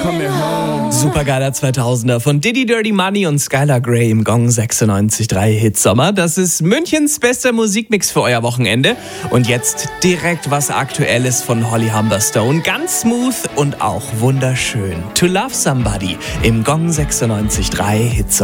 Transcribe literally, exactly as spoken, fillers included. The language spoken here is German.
Come home. Supergeiler zweitausender von Diddy Dirty Money und Skylar Grey im Gong sechsundneunzig Komma drei Hitsommer. Das ist Münchens bester Musikmix für euer Wochenende. Und jetzt direkt was Aktuelles von Holly Humberstone. Ganz smooth und auch wunderschön. To Love Somebody im Gong sechsundneunzig Komma drei Hitsommer.